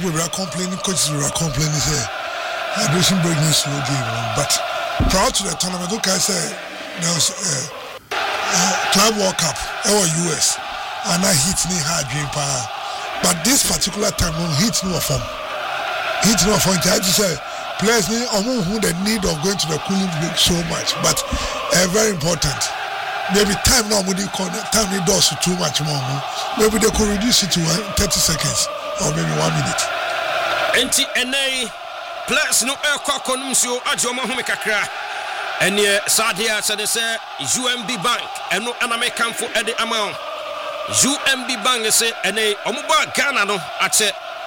people were complaining, coaches were complaining, say, hydration break needs slow game. But prior to the tournament, okay, I say there was Club World Cup, US, and I hit me hard dream power. But this particular time, no hit no form. Hit no form. I just say players need who the need of going to the cooling break so much, but very important. Maybe time now we call time need does too much more. Maybe they could reduce it to 30 seconds or maybe 1 minute. Enti NA players no konum so ajoma home kakra. Ene sadia say UMB Bank eno anamekanfo ede amount. UMB Bank say ene omuba Ghana no ache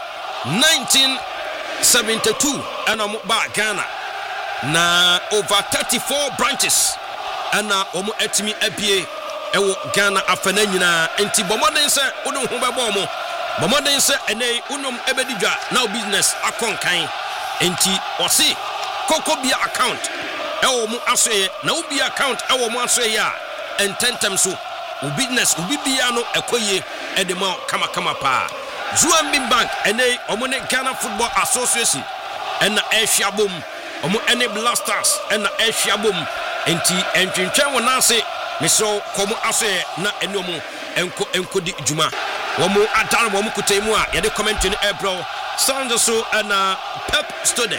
1972 and omuba Ghana na over 34 branches and omu etimi apie ewo Ghana afana nyina enti bomoden say unu hu bebo mo bomoden say ene unum ebedidwa now business akonkan enti osi kokobia account ewo mu asoye na ubi account ewo mu asoye ya ententem so business ubi bia no ekoye edema kama pa Zuambi Bank ene omo ne Ghana Football Association ena ehwiabom omo ene Blasters ena ehwiabom enti entwentwen wona se meso komo asoye na ene omo enkodi juma womo adare womo kutemu a ye de comment ni April sound so ena pep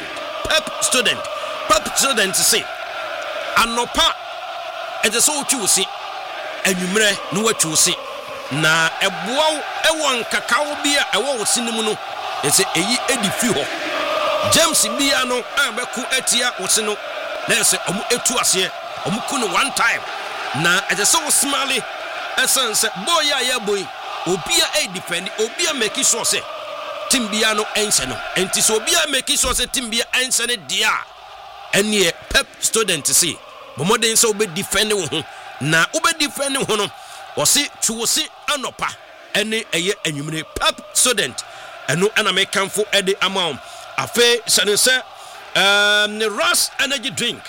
student say anopa ede so twusi anwumre no watwusi na eboaw ewon kakao bia ewo wosinimu no ese eyi edi fi ho James bia no abeku atia wosino na ese omu etu ase omu ku no one time na ede so smally essence boy ya boy obia e defend obia make sure say team bia no ense no enti so obia make sure say team bia ense ne dia ene pep student say bomoden so be defend wo ho na obe defend ho no wasi chuosi anopa ene eye anwumre pep student eno ana mekanfo ede amount afa sanse Rush energy drink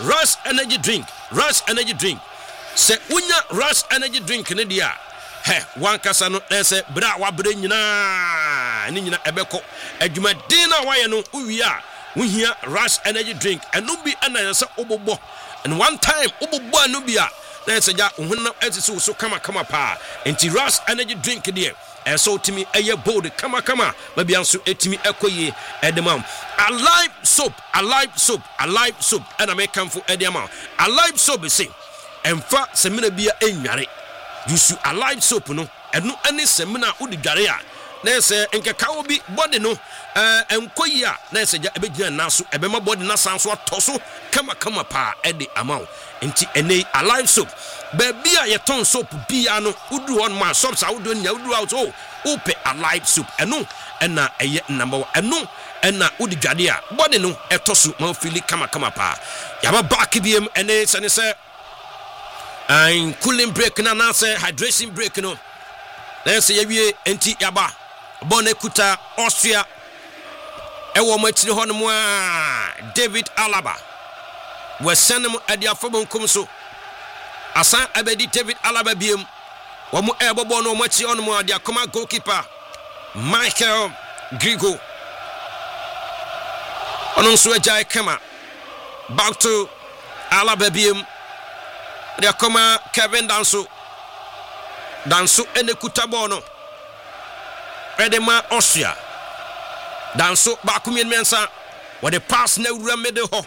se unya Rush energy drink ne dia he wankasa no se bra wa bra nyina ni nyina ebeko adwuma din na waye no uwia wohia Rush energy drink eno bi ana se obobo and one time obobo anu bia na se ja ohunna etisi so kama pa enti Rush energy drink there so timi eye bold kama ba bia so etimi ekoye edemam alive soap and American edemam alive soap say emfa semina bia enware yusu alive soap no enu ani semina udigare a na se enkeka obi body no enkoyi a na se ja ebegina naso ebema body na sanso atoso kama pa ede amount enti ene alive soap baby a yeton soap bia no udu on man soaps a udu nya udu out o upe alive soap eno ena eye number 1 eno ena udigade a body no etoso ma fili kama pa yaba back biem ene se ein cooling break na say hydration break no na say yawie enti yaba bone kuta Austria ewo matiri ho no mu a David Alaba wasanem adiafobon kom so asan abedi David Alaba biem wo mu ebobo no machi on mu adiakoma goalkeeper Michael Grigo onon so ajai kama back to Alaba biem adiakoma Kevin Danso ene kuta no Edema Austria Danso bakumien mensa what the pass na wura mede ho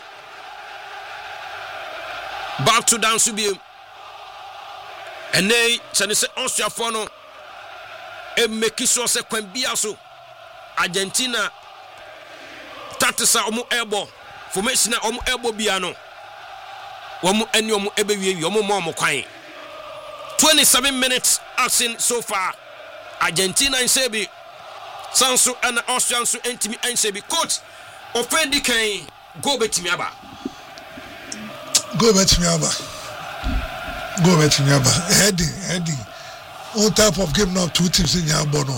back to Danso bi ene se Austria for no e make sure se kwan bia so Argentina tatisa omu ebo formation omu ebo bia no omu eni omu ebewie omu mo kwan 27 minutes action so far Argentina in Sebi Sansu and Austrian so entimi and Sebi coach offendi kan go betimi aba heading all type of game now two teams in Yabono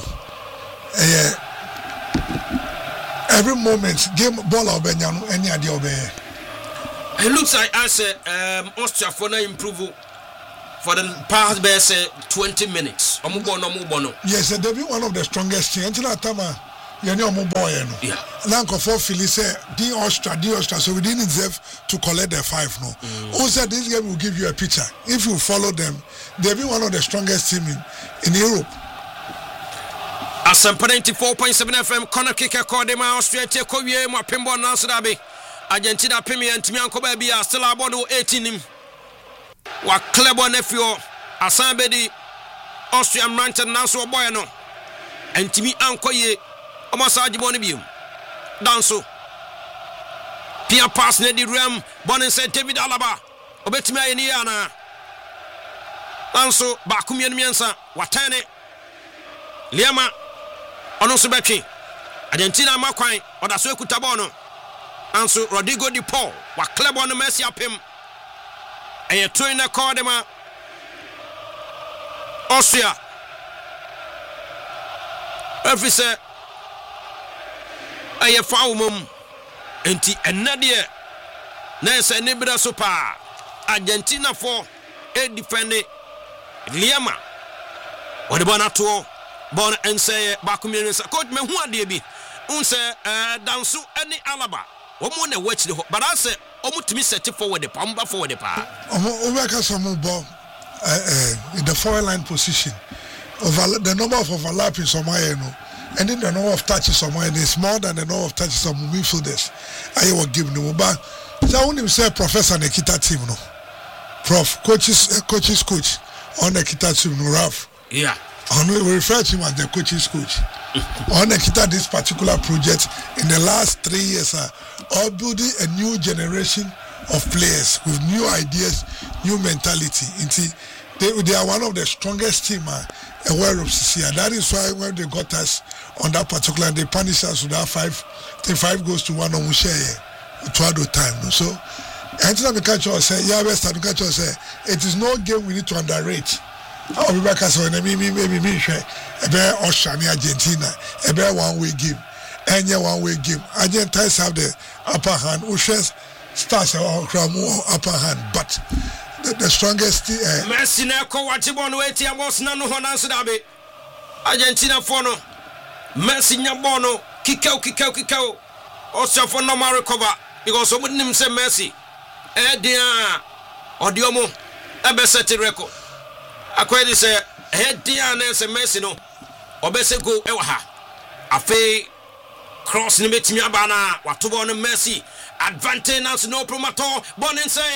every moment game ball obenyano any idea obey it looks like as Austria for na improve for the past best 20 minutes. Omubono. Yes, they'll be one of the strongest teams. Until that time, you know boy no. Yeah. Now for Philly say D Austria, so we didn't deserve to collect the 5 no. Also this game will give you a picture. If you follow them, they've been one of the strongest team in Europe. Asampa 94.7 FM corner kick call them Austria take owie mo pembo na so dabe. Argentina premier ntimi ankoba bia still abono 18 nim. Wa Clebo nephew Asambedi Austria Manchester na so boy no. Ntimi ankoye omasaji boni bium. Danso Pia pass ne di Ram Bonin said David Alaba obetimi ayeni ana Danso bakumye miensa watane Liama ono so betwe Argentina makwan oda so ekuta ball no Anso Rodrigo Di Paul wa Clebo no Messi apem eye trainer call dem Austria every say aye foul mum enti enade na ese ne bra so pa Argentina for e defend Liama what the bona to bon and say bakumire say coach me hu ade bi unse danso ani Alaba omo na watch the but I say omo timi set forward the pamba forward the pa omo we ka some ball in the forward line position over the number of overlapping somewhere no. And then the number of touches on mine is more than the number of touches on midfielders. I will give them, but I won't even say Professor Nikita team no. Prof coaches coach on Nikita team no Ralph. Yeah. And we refer to him as the coaches coach. On Nikita this particular project in the last 3 years all building a new generation of players with new ideas, new mentality. They are one of the strongest team aware of CCA. That is why when they got us on that particular, they punish us with that 5 goes to 1 on Musheye to time. No? So, until I catch us say, yeah, West and catch us say, it is no game we need to underrate. I'll be back as well. Maybe a bear Oceania Argentina, a bear one-way game, and a one-way game. Argentines have the upper hand. Ushes starts upper hand, but the strongest Messi na ko watibon weti amos na no honanso dabe Argentina for no Messi nya bono kikau Austria for no recover because so nim say Messi dia odiomo ebe set record akwedi say dia na say Messi no obese go e wa ha afi cross ni metimi abana watobo no Messi advantage now no promoter bonin say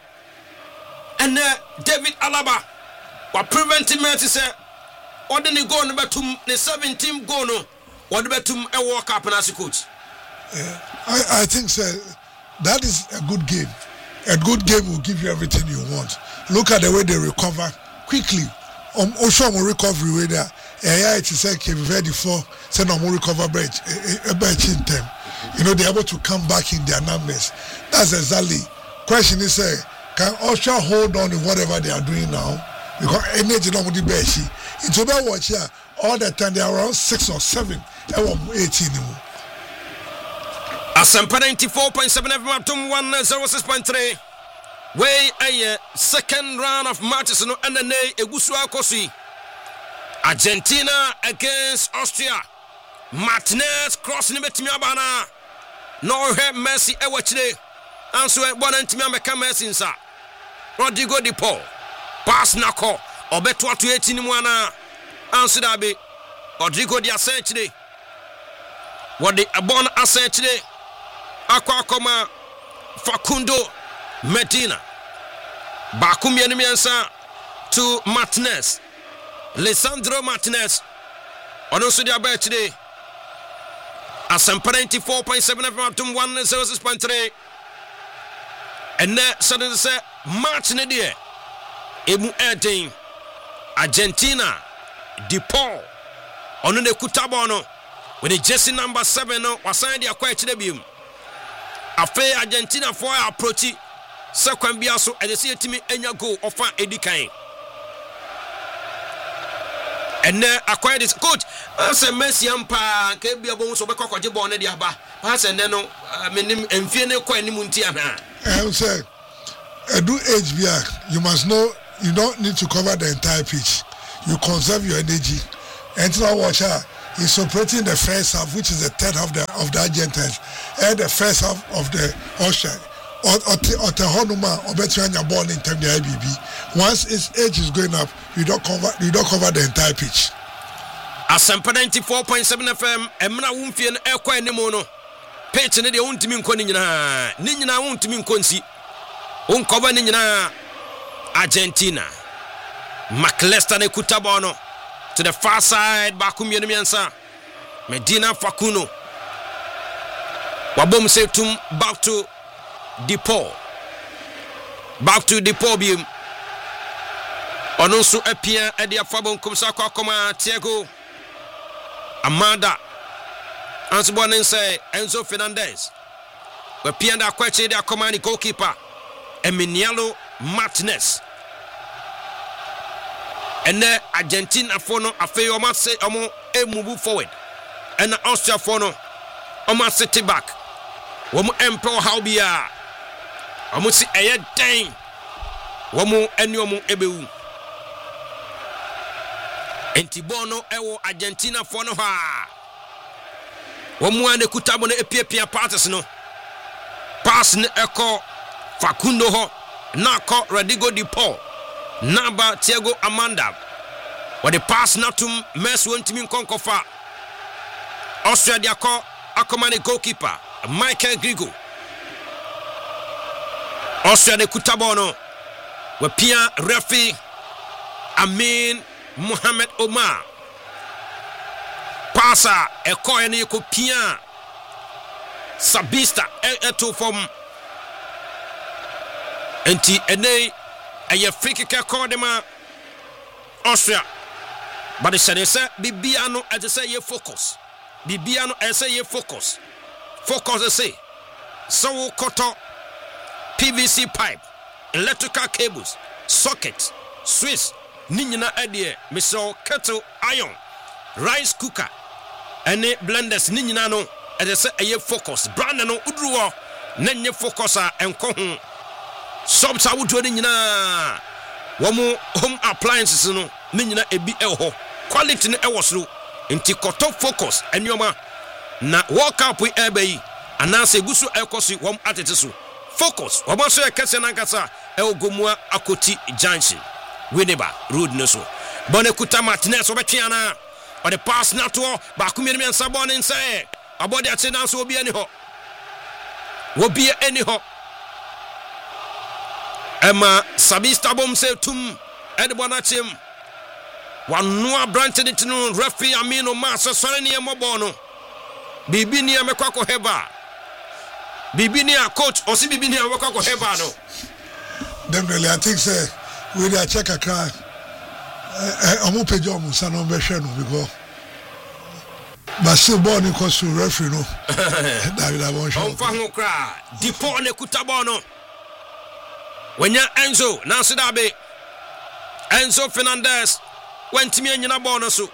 and David Alaba what preventing me to say or then you go on betum the 17 goal no what betum a walk up as a coach. I think that is a good game. A good game will give you everything you want. Look at the way they recover quickly. Also more recovery way there. It is like ready for send on more recover bench in time. You know they're able to come back in their numbers. That's exactly question is can Austria hold on to whatever they are doing now? Because energy not the best. In total watch here, all the time they are around 6 or 7. 18. Asampa 94.7 FM to 106.3. Way a second round of matches no and then egusu akosi. Argentina against Austria. Martinez crossing betimi abana. No head Messi e watchde. Anso e bona ntimi ameka Messi nsa. Rodrigo Di Paul pass nako obeto ato 18 mu ana anso da be Rodrigo di asechide what the abon asechide akwa Facundo Medina bakum yenimiensa to Martinez Lisandro Martinez ono so dia ba chide Asampa 94.7 FM to 106.3 and that suddenly say match ne dia emu eden Argentina Di Paul ono ne kutabo no with the jersey number 7 no wasan dia kwa chide bium afa Argentina for approach second bia so e dey etimi enya goal ofa edikan and acquired this coach as a Messi ampa ke bia bon so be kokoje ball ne dia ba pass and no menim emfie ne kwa ni munti ana I say do HBR you must know you don't need to cover the entire pitch. You conserve your energy. And now watch her. is operating the first half, which is the third half of the Argentines, and the first half of the Austria. Or the Honuma or better when you're born in terms of the IBB. Once its age is going up, you don't cover the entire pitch. Asampa 94.7 FM, Emra Wumfian Equa Nemono. Pitch in the Untimin Konina, Nina Untimin Konsi, Uncover Nina, Argentina. Macleston e Kutabono to the far side, Bakum Yenemiansa, Medina Facuno. Wabom Setum back to Depot. Back to Depot Bium. Ononsu Epia Edia Fabon Kumsako Koma Tiago Amanda Ansbonen say Enzo Fernandez. We Pianda Queche their commanding goalkeeper Emiliano Martinez. And then Argentina fono afe o must say omo move forward. And Austria fono omo sit back. Womu empo how bia. Omo si eye den. Womu eni omo ebewu. Entibono ewo Argentina fono ha. Womu ane kutabo ne epiepia parties no. Pass ne eko Facundo ho. Na ko Rodrigo Di Paul. Naba Thiago Amanda. What the pass not to mess won't mean concofa. Austria Diako Akomani goalkeeper Michael Grigo. Austria de Kutabono. We Pia Refi Amin Mohamed Omar. Pasa Ekoyani ko Pia Sabista eto from Enti ene a free kick called them Austria. But the Shade said, Bibiano as I say, ye focus. Bibiano as I say, ye focus. Focus, I say. So, cotton, PVC pipe, electrical cables, sockets, Swiss, Nina Adie, Mr. Kettle, iron, rice cooker, and blenders, Ninano, as I say, ye focus. Brandano Udruwa, Nenye focuser, and Kohun. Sobs are wood wedding na Wamu home appliances no Nina ebi elho quality ne ewosru inti koto focus enyoma na walk up with ebei anase gusu ekosi wam atetesu focus wabaso ekese na nkasa elgomua akoti junction Winneba road no so bone kuta Martinez obetweana or the pass na to ba kumiri men sabon nse abodi ate na so obi ani ho wobi ani ho Emma Sabista bom se tum edbona chim wanua branted it no referee Amino Masa sorry e mobono bibi ni amekwa ko heba bibi ni a coach osi bibi ni amekwa ko heba no definitely I think say we dey check a cry omo pejo omo sano be hwe no because but still born because to referee no David Aboncho on fa ho kra Depot ne kutabono Wenya Enzo Nasidabe Enzo Fernandez went me nyina ball so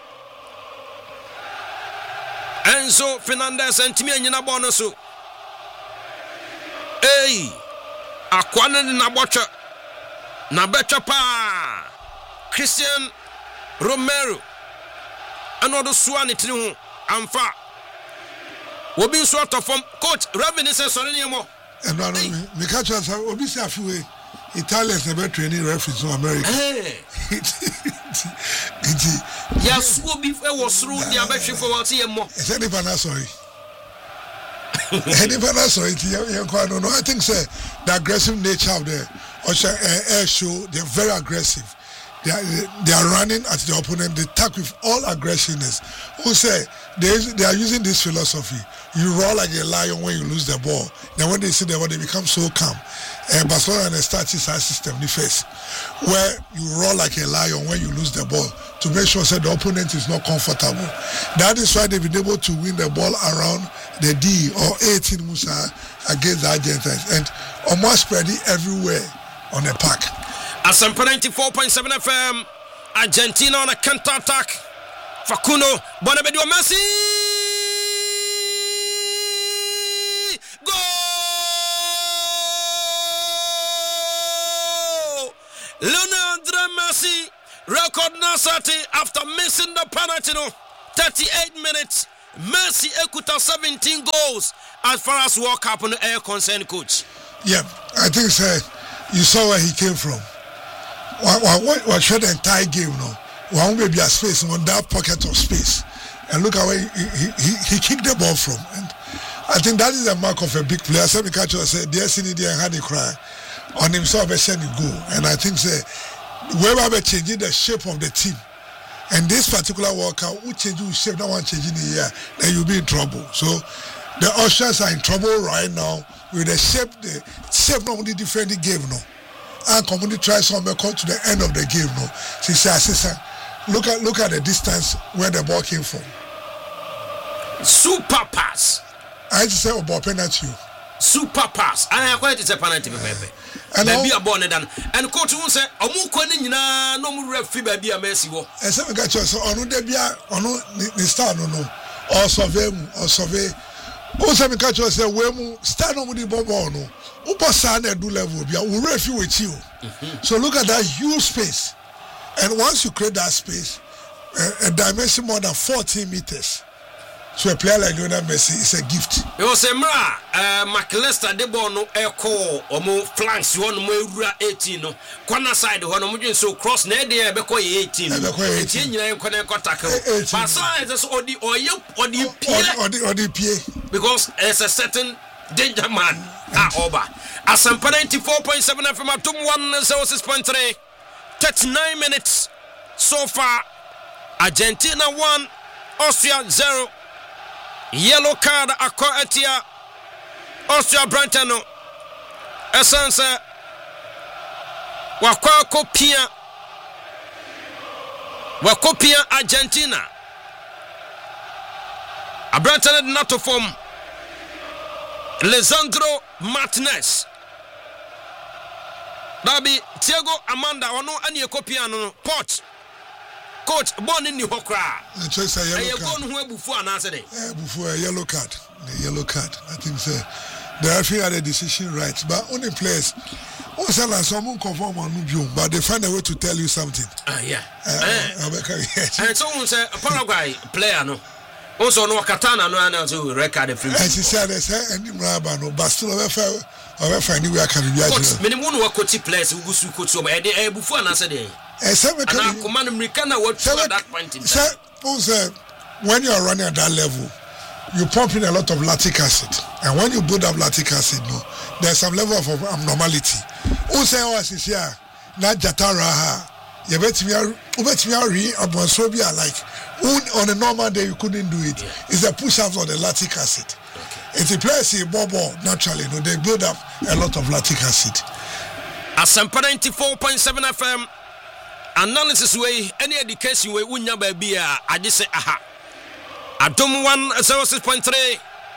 Enzo Fernandez and me nyina ball so Hey Akwana na bocha na becha pa Christian Romero anodo suani tini ho amfa Wobi so from coach Revenue says sorry niemo and no me catch us obi say afiwe Italians never training referees in America. Yes, will be was through the Abashi for what he more. Is anybody sorry? Anybody sorry? No, I think say the aggressive nature of the air show, they're very aggressive. They are running at the opponent. They attack with all aggressiveness. Who say they are using this philosophy? You roll like a lion when you lose the ball. Then when they see the ball, they become so calm. Barcelona and the starts our system, the face, where you roll like a lion when you lose the ball to make sure that the opponent is not comfortable. That is why they've been able to win the ball around the D or 18 Musa against the Argentines and almost spread it everywhere on the park. Asampa 94.7 FM, Argentina on a counter attack. Facundo, Bonaventura Messi, goal! Lionel Messi record Nasati after missing the penalty. No, 38 minutes. Mercy Ekuta 17 goals as far as World Cup on air concerned, coach. Yeah, I think you saw where he came from. What showed the entire game now. One maybe a space on that pocket of space. And look at where he kicked the ball from. And I think that is a mark of a big player. Some catcher said, "Dear Cindy, and had a cry on himself, a send go." And I think whoever changing the shape of the team, and this particular workout, who change the shape, no one changing the year, then you'll be in trouble. So the Austrians are in trouble right now with the shape not only different the game now. And community tries to come to the end of the game now. She says, look at the distance where the ball came from. Super pass. I just say about penalty. Super pass. I quite is a penalty, and maybe a bonnet done. And coach won't say, "Omukonina no more referee baby a mercy wo." And some catch us on the bia on the star no or survey. Also, catch us say we stand on the ball no. Upa sana do level bia we referee with you. So look at that huge space, and once you create that space, a dimension more than 14 meters. So a player like Lionel Messi is a gift. It was a McAllister de Bono Echo or more flanks one more 18 no corner side one so cross near the Beko 18. Because it's a certain danger man. Over. Asampa 94.7 FM at 106.3. 39 minutes so far. Argentina 1, Austria 0. Yellow card Akoetia Austria Brantano Essence Wakopia Argentina Abrantano not from Lisandro Martinez Dabi Thiago Amanda ono ani ekopia no Port coach born in Hokra. Just a yellow card. Before a yellow card. The yellow card. I think the referee had a decision right. But only players someone conform on Nubium, but they find a way to tell you something. And someone said a Paraguay player no. Also no Katana no another record the free. As he said, and no but still anywhere can be judged. Minimum work coach players who could so before and answer day. Command Americana what at that point in time. When you are running at that level, you pump in a lot of lactic acid, and when you build up lactic acid, there's some level of abnormality. Who say was is here? Not Jatara. You bet me like on a normal day you couldn't do it. It's the push-ups on the lactic acid. If the players see bubble naturally, they build up a lot of lactic acid. Asampa 94.7 FM. Analysis way, any education way, unya baby, I just say aha. Adom 106.3.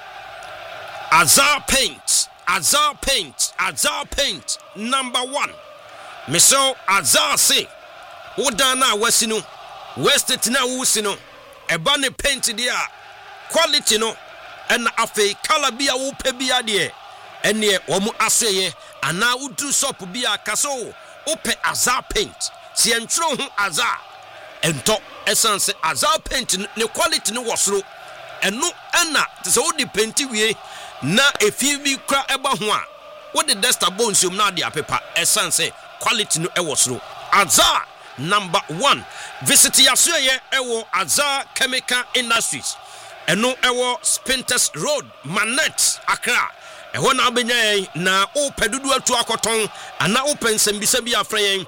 Azar Paint, number 1. Miso Azar say, Udana Westino, Westetina Wusino, Ebane Paint dia, quality no, and afe Calabia Upebia de, and ye Omu Aseye, and now Udu Sop Bia Caso, Upe Azar Paint. Si entro Azar ento essence Azar paint ne quality no wasro eno ana te se odi painti wie na efi bi kra eba ho a wo de desta bones yum na de apepa essence quality no e wasro Azar number 1 visit yasoye ewo Azar Chemical Industries eno ewo Spintex Road Manet Accra ehona na obenya na opedudu atu akoton ana open sembisa bi afren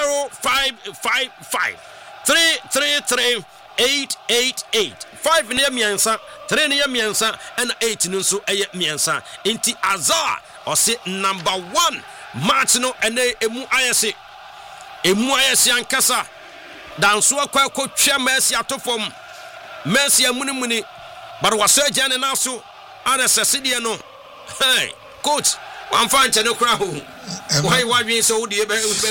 0555 333 888 5 ne miensa 3 ne miensa and 8 nso eye miensa inti Azar ose number 1 match no ene emu ayese ankasa danso akwa twa Messi atofom Messi amunimuni but waso agane naso ana seside no. Hey, coach, I'm fine to no crowd. Why being so dear?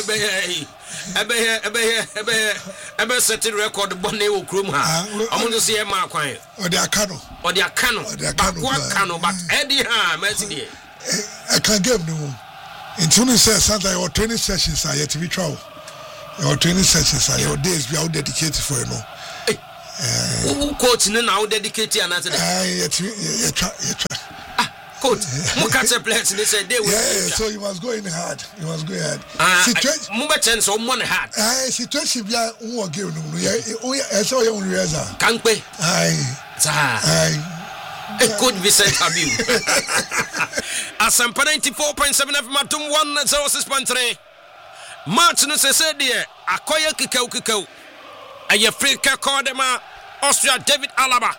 Ebe setting record Bonnie Krumha. I want to see a mark or the Acano. Or the Acano, but Eddie Messi. I can't give no. In Tunis says something or training sessions are yet to be travel. Your training sessions are your days we are dedicated for Who coach now dedicate and answer coach, Mukata players, they said they will. So you must go in hard. You must go hard. Mumbatens or one hard. Situation be a give I saw your own reza. Can't pay. It could be sent Abu. Asampa 94.7 FM Matum 106.3. Martin said, dear, Akoya Kikau. A Africa Cordema, Austria David Alaba.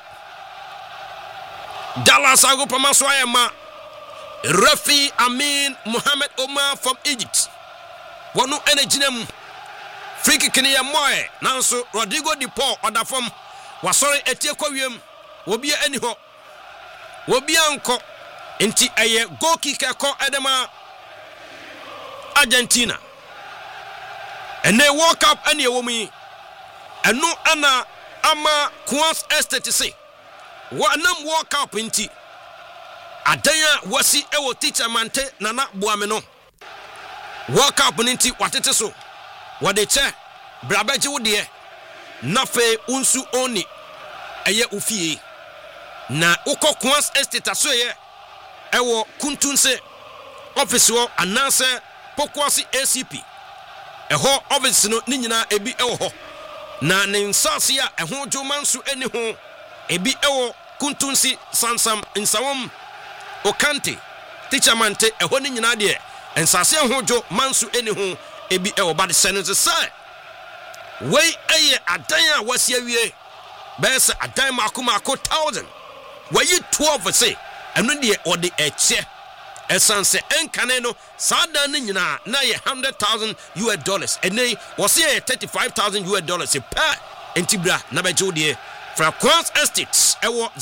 Dallas Agupama Swayama. Rafi Amin Mohammed Omar from Egypt. Wanu Energinum. Friki Kenya Moe. Nanso Rodrigo Di Paul order from Wasori Etiekowium. Wobia anyho. Wobia anko. Inti aye go kicker ko Edema Argentina. And they walk up any woman. And no Anna Ama Quans Estate say. Wanam walk up inti. Adaya wasi ewo teacher mante nana buameno. Walk up inti watete so. Wadeche brabeji wodie. Nafe unsu oni. Eye ufie. Na uko Quans Estate asoye. Ewo kuntunse. Office wo anase pokwasi ACP. Eho office no ni nyina ebi ewo ho. Na ne nsase a eho dwomanso eni ho ebi ewo kuntunsi sansam nsawom okante teacher mante eho ni nyina de nsase eho dwo manso eni ho ebi ewo bade sense sai wei eye adan a wasi awie bese adan mako 1000 wayi 12 say eno de ode eche esanse enkane no sada ni nyina na ye $100,000 ene wose ye $35,000 per entibra na bejo de fra Quans Estates ewo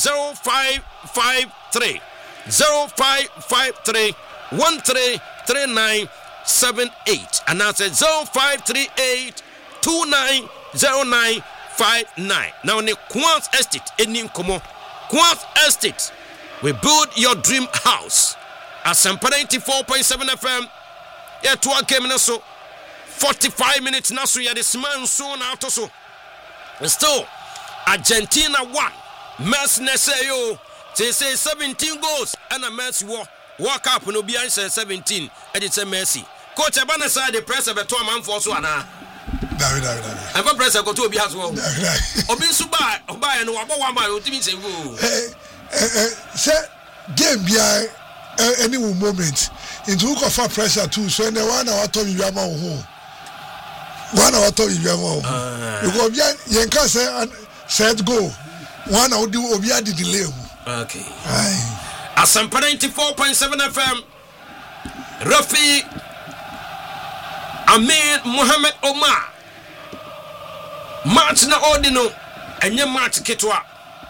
0553 133978 and that's 0538 290959. Now ne Quans Estate eni komo Quans Estate, we build your dream house. Asampa 94.7 FM. Yeah, 2 game so 45 minutes now, so yeah, this man soon out so. Still, Argentina won. Messi say yo, they say 17 goals and a Messi walk up no behind 17 and it's a Messi. Coach Abana said the press of a 2 man for so ana. David. I got press go to be as well. Obi suba oba and wa ma o timi say go. Say game behind any moment into hook of pressure too, so any 1 hour to you am home. 1 hour to you am home. Because Yanka said go. 1 hour do obia the delay. Okay. Asampa 94.7 FM. Rafi Amin Mohammed Omar. Match na ordino enye match ketwa.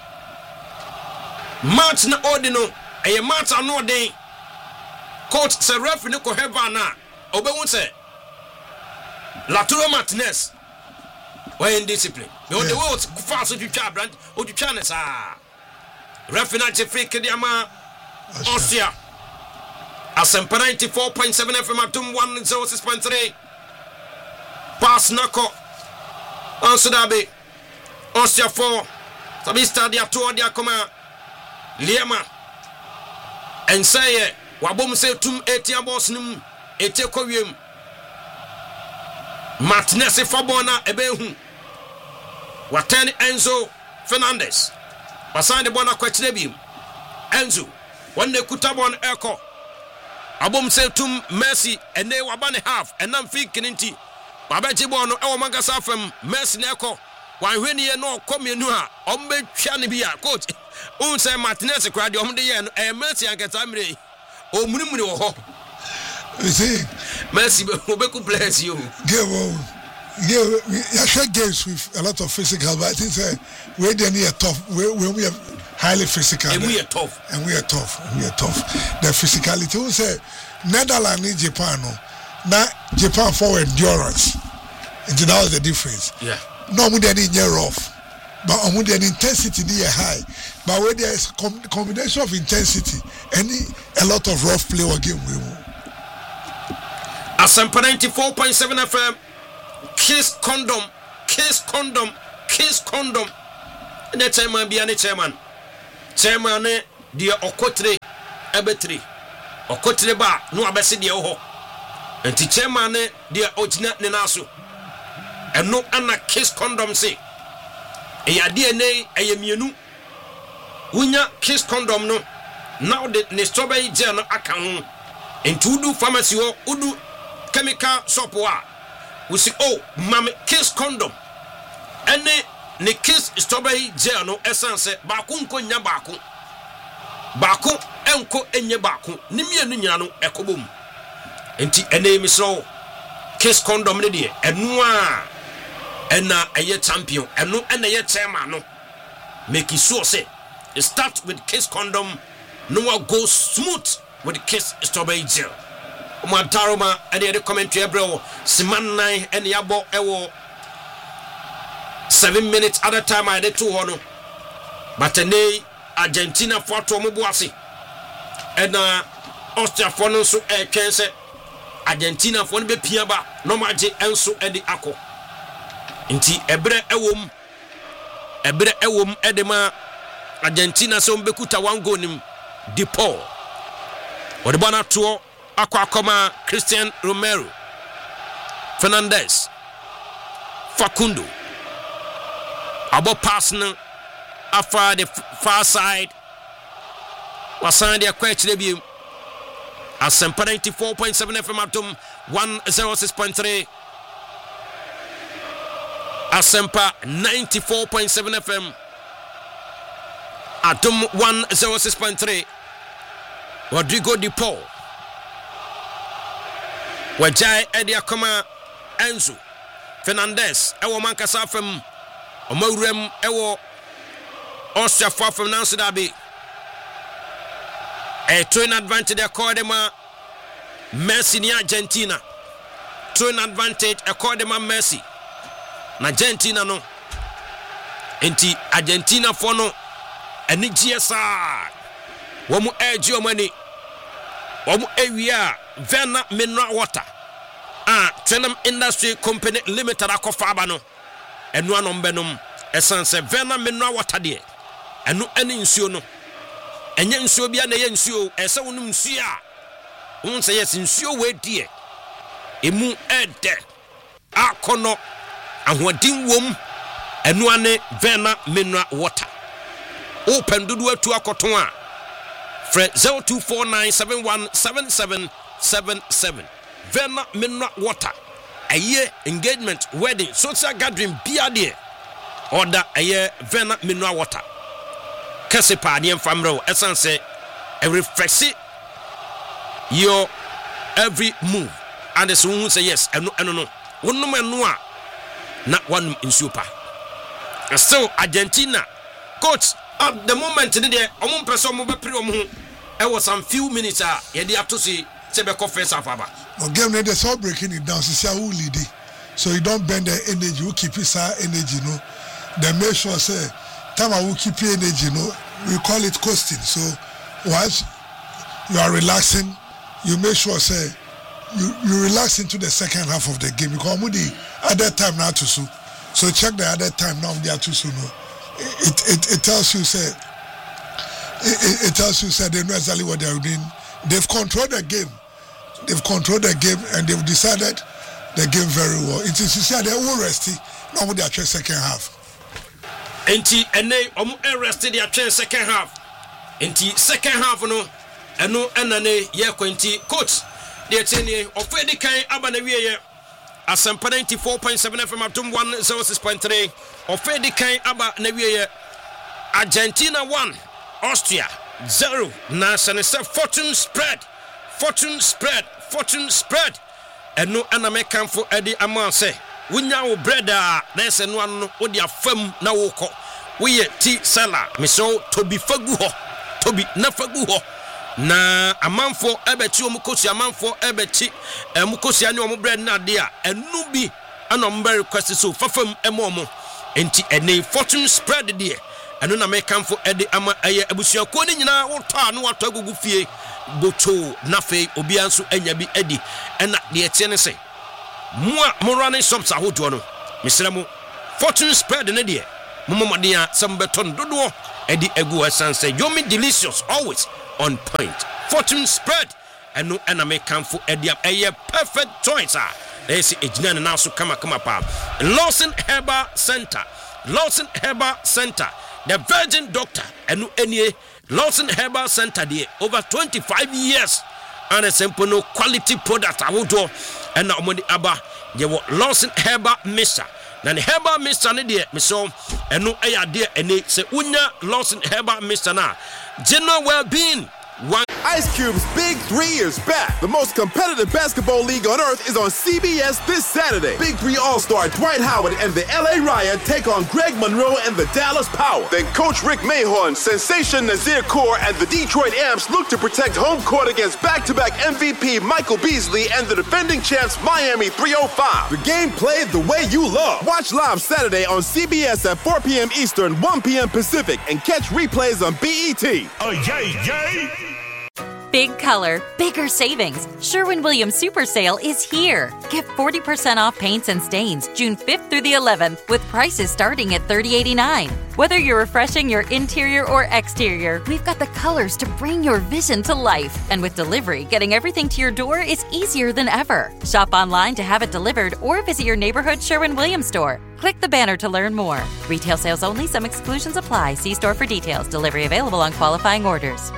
Match na ordino eye match ano den. Coach se referee ne ko heva na obewun se Lautaro Martinez were in discipline. The world fast to twa brand o twa ne sa. Referee na free kediama Austria. Asampa 94.7 FM atum 106.3. Pass nako Ansudabe Austria 4 Sabi stadia 2 dia koma Liema and say wabom say tum etia boss nim etie kowiem Martinez fabona ebehu watani Enzo Fernandez pasande bona kwetire bim Enzo wanne kutabon eko abom say tum Messi ene wabane half enam fi kininti babaji bono ewo magasa fam Messi neko wanhweni ye no komienu a ombe twa ne bia coach un say Martinez kwade omde ye no Messi anketa mire o munimuni wo ho you see Messi obeku bless you game you share games with a lot of physical, but I think we're tough we are highly physical and we are tough the physicality who say Netherlands Japan no na Japan for endurance and that was the difference. No more than rough, but more than intensity near high, but where there is combination of intensity and a lot of rough play or game we won. Asampa 94.7 FM. Kiss condom. ne chairman bia ne chairman ne de okotre ebetri okotre ba no abese de ho enti chairman ne de ogina ne naso eno ana kiss condom se eya de ne eyemienu wunya kiss condom no now the ne strawberry gel no aka ho enti udu pharmacy ho udu chemical shop wa we see oh mama kiss condom ene ne kiss strawberry gel no essence ba ko nko nya ba ko enko enye ba ko ne mienu nyina no ekobom enti ene mi so kiss condom ne de enu a ena eye champion enu ena ye chairman no make sure say start with kiss condom no one goes smooth with kiss strawberry gel Mataroma and the commentary bro Siman and Yabo Ewo 7 minutes at a time I did 2 hono but today Argentina for Tomobuasi and Austria for no so a chance Argentina for be Piaba no maji enso edi ako nti ebre ewom edema Argentina so mbekuta one goal nim De Paul odebana to akwa Christian Romero Fernandez Facundo abo pass no afa the far side wasan dia kwa chire biem Asempa 94.7 FM atom 106.3 Asempa 94.7 FM atom 106.3 Rodrigo De Paul Wajai Edia Koma Enzo Fernandez Ewo Mankasa FM Omawrem Ewo Austria for from Nancy Dabi a twin advantage accordema Messi ni Argentina twin advantage accordema Messi na Argentina no enti Argentina for no eni GSR womu edge omani womu ewia Vena Mineral Water Trenum Industry Company Limited akofaba no enu anombenum essence Vena Mineral Water de enu eni nsuo no enye nsuo bia na ye nsuo ese wonum nsuo a won se yes nsuo we die emu ede akono ahoden wom enu ane Vena Mineral Water open dudu atu akoton a Fred 0249717777 Vena Mineral Water a year engagement wedding social gathering bia de order a year Vena Mineral Water Kasipa the famro essence a refresh your every move and the soon say yes and no one no not one in super so Argentina coach at the moment there omon person mo be pre omho e was some few minutes ye dey have to see Sebeko first half aba no game they so breaking it down see who lead it so you don't bend the energy you keep its energy no then make sure say time I will keep energy no we call it coasting so once you are relaxing you make sure say you relax into the second half of the game because Moody at that time now to so check the other time now they are too soon no it tells you say it tells you say they know exactly what they are doing. They've controlled the game and they've decided the game very well. It is say they all resty now with their second half. Enti ene omu rested their second half. Enti second half no eno enane ye kwenti coach de teni ofedi kan aba na wiye Asempa 94.7 FM atom 106.3 ofedi kan aba na wiye Argentina 1 Austria 0 na senese fortune spread eno ana mekanfo edi amanse wunya wo bread a na ese no anu wo dia fam na wo kɔ wo ye ti sala meso tobi fagu ho na amanfo ebeti omukosi amanfo ebeti emukosi ani omu bread na de a enu bi ana ombe request so fafam emomo enti ene fortune spread de eno na mekanfo edi ama eye abusuako ni nyina wo ta no wato agugu fie boto na fe obi anso anya bi edi ena de etie ne se mo running shops ahodo no misramo fortune spread ne de momodia some beton dodo edi egu esanse yomi delicious always on point fortune spread enu ename kamfo edi eye perfect choice esi ejina na so kama pa Lawson Herbal Center the virgin doctor enu enie Lawson Herbal Center there over 25 years and a simple no quality product awodo and omodi aba ye Lawson Herbal Mixture na the Herbal Mixture ne de me so enu eya de ene se unya Lawson Herbal Mixture na general well-being. Ice Cube's Big 3 is back. The most competitive basketball league on earth is on CBS this Saturday. Big 3 All-Star Dwight Howard and the LA Riot take on Greg Monroe and the Dallas Power. Then Coach Rick Mahorn, Sensation Nazir Kaur, and the Detroit Amps look to protect home court against back-to-back MVP Michael Beasley and the defending champs Miami 305. The game played the way you love. Watch live Saturday on CBS at 4 p.m. Eastern, 1 p.m. Pacific, and catch replays on BET. Oh, yay! Big color, bigger savings. Sherwin-Williams Super Sale is here. Get 40% off paints and stains June 5th through the 11th with prices starting at $30.89. Whether you're refreshing your interior or exterior, we've got the colors to bring your vision to life. And with delivery, getting everything to your door is easier than ever. Shop online to have it delivered or visit your neighborhood Sherwin-Williams store. Click the banner to learn more. Retail sales only. Some exclusions apply. See store for details. Delivery available on qualifying orders.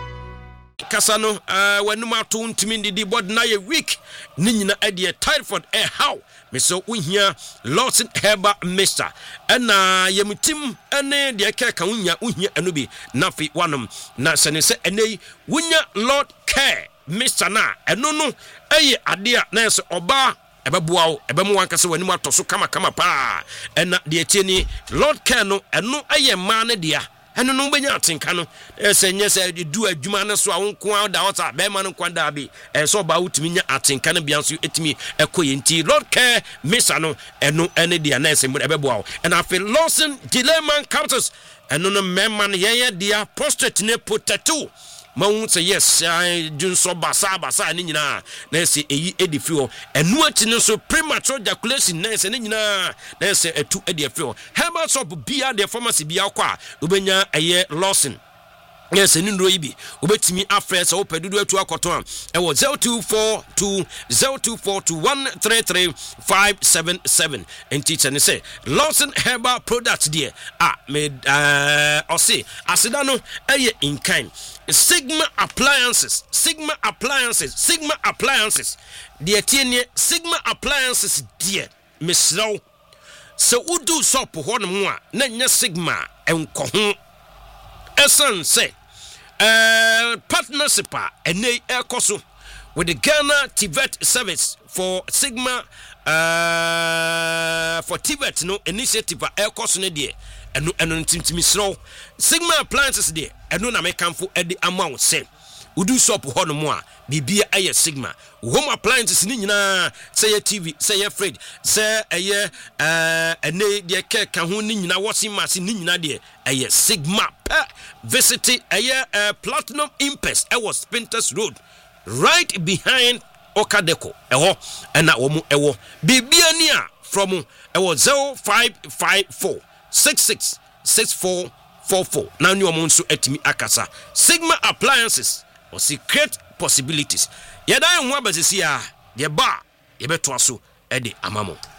Kasano wanuma to ntimi didi bod na ye week ni nyina ade typhoid how me so unhia Lawson Herbal Mixture na yemutim ene de ka unhia anu bi na fi wanom na sene se ene wunya Lord Care Mixture na eno no eye ade a na se oba ebeboa wo ebemu wankase wanima toso kama pa na de tieni Lord Care no eno eye ma na dia eno no benya atenka no esenye se du adwuma ne so awonko da wota be ma no kwanda bi so ba utimi nya atenka no bianso etimi ekoye nti Lord Care Mixture no eno ene dia na ese ebeboa wo and afi Lawson Dilemma Counters eno no memma no ye dia prostate ne potato ma say yes dun so basa ni nyina na ese eyi edifio enu ati no so premature ejaculation na ese ni nyina na ese etu edifio Herbal Shop bia de pharmacy bia kwa obenya eye Lawson yes ni ndo ibi obetimi afresa opedudu atu akoto e wo 0242013357 enti ne say Lawson Herbal Products there me o say asida no eye in kind Sigma Appliances dear tiene Sigma Appliances dear Miss Low so udu sop ho no a na nya Sigma enko ho esan say partnership ene ekoso with the Ghana Tibet Service for Sigma for Tibet no initiative ekoso ne dear enu ntimi sro Sigma Appliances there enu na mekamfo edi amount say udu shop ho no mo a bibia aye Sigma home appliances ni nyina say TV say fridge say aye ene de ka ho ni nyina washing machine ni nyina de aye Sigma visit aye Platinum Impest was Spinters Road right behind Okadeco eho na wo mu ewo bibia ni a from ewo 0554 666444 now new omonso etimi akasa Sigma Appliances or secret possibilities yeda enwa basisi a de ba ye beto aso e de amamo